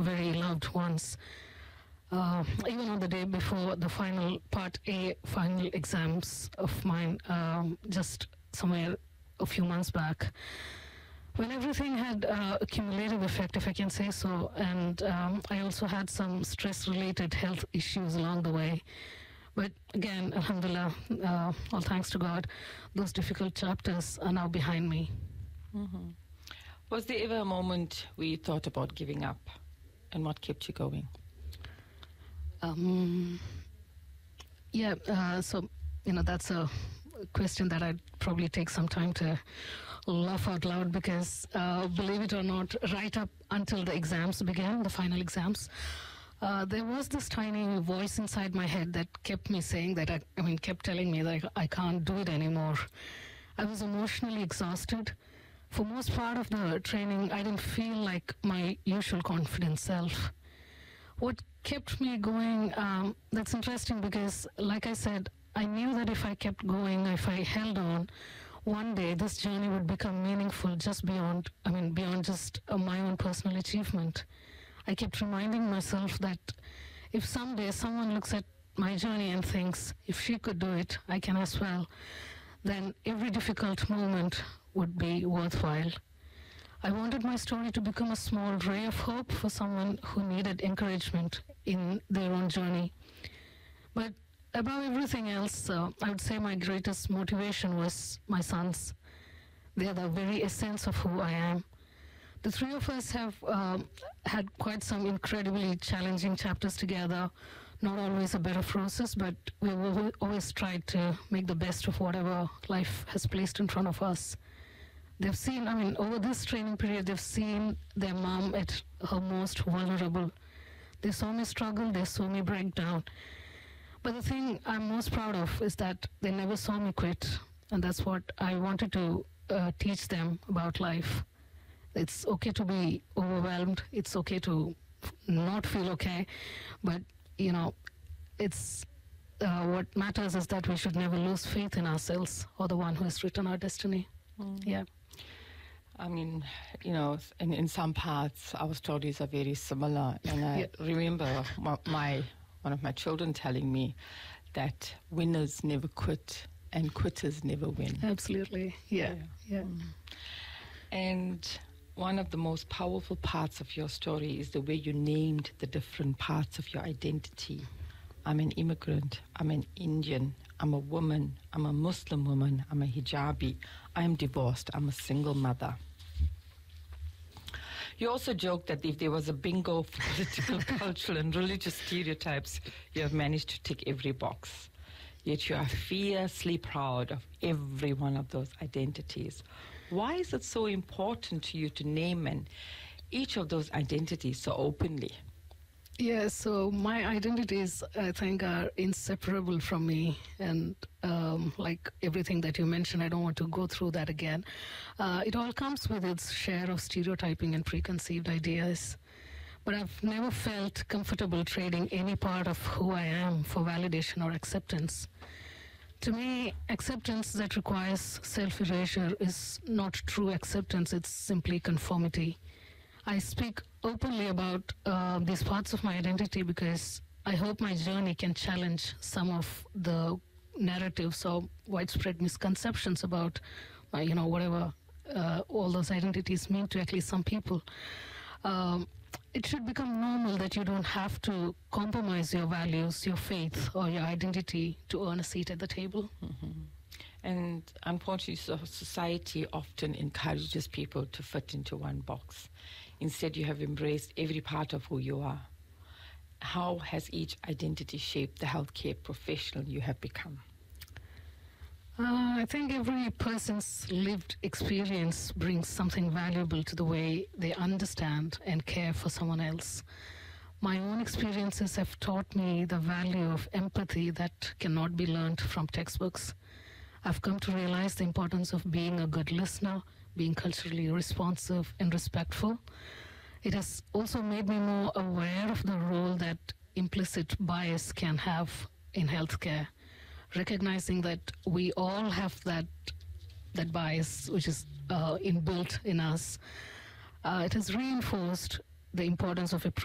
very loved ones. Even on the day before the final Part A final exams of mine, just somewhere a few months back, when everything had a cumulative effect, if I can say so, and I also had some stress-related health issues along the way. But again, alhamdulillah, all thanks to God, those difficult chapters are now behind me. Mm-hmm. Was there ever a moment where you thought about giving up, and what kept you going? So, that's a question that I'd probably take some time to laugh out loud because, believe it or not, right up until the exams began, the final exams, there was this tiny voice inside my head that kept me saying that, kept telling me that I can't do it anymore. I was emotionally exhausted. For most part of the training, I didn't feel like my usual confident self. What kept me going, that's interesting because, like I said, I knew that if I kept going, if I held on, one day this journey would become meaningful beyond just my own personal achievement. I kept reminding myself that if someday someone looks at my journey and thinks, if she could do it, I can as well, then every difficult moment would be worthwhile. I wanted my story to become a small ray of hope for someone who needed encouragement in their own journey. But above everything else, I would say my greatest motivation was my sons. They are the very essence of who I am. The three of us have had quite some incredibly challenging chapters together. Not always a bed of roses, but we've always tried to make the best of whatever life has placed in front of us. They've seen, over this training period, they've seen their mom at her most vulnerable. They saw me struggle, they saw me break down. But the thing I'm most proud of is that they never saw me quit. And that's what I wanted to teach them about life. It's okay to be overwhelmed. It's okay to not feel okay. But, it's what matters is that we should never lose faith in ourselves or the one who has written our destiny. Yeah. In some parts, our stories are very similar. And I remember one of my children telling me that winners never quit and quitters never win. Absolutely. Yeah. And one of the most powerful parts of your story is the way you named the different parts of your identity. I'm an immigrant. I'm an Indian. I'm a woman. I'm a Muslim woman. I'm a hijabi. I'm divorced. I'm a single mother. You also joked that if there was a bingo of political, cultural, and religious stereotypes, you have managed to tick every box. Yet you are fiercely proud of every one of those identities. Why is it so important to you to name each of those identities so openly? Yeah, so my identities, I think, are inseparable from me. And like everything that you mentioned, I don't want to go through that again. It all comes with its share of stereotyping and preconceived ideas. But I've never felt comfortable trading any part of who I am for validation or acceptance. To me, acceptance that requires self-erasure is not true acceptance, it's simply conformity. I speak openly about these parts of my identity because I hope my journey can challenge some of the narratives or widespread misconceptions about, whatever all those identities mean to at least some people. It should become normal that you don't have to compromise your values, your faith, or your identity to earn a seat at the table. Mm-hmm. And unfortunately, society often encourages people to fit into one box. Instead, you have embraced every part of who you are. How has each identity shaped the healthcare professional you have become? I think every person's lived experience brings something valuable to the way they understand and care for someone else. My own experiences have taught me the value of empathy that cannot be learned from textbooks. I've come to realize the importance of being a good listener, being culturally responsive and respectful. It has also made me more aware of the role that implicit bias can have in healthcare. Recognizing that we all have that bias, which is inbuilt in us, it has reinforced the importance of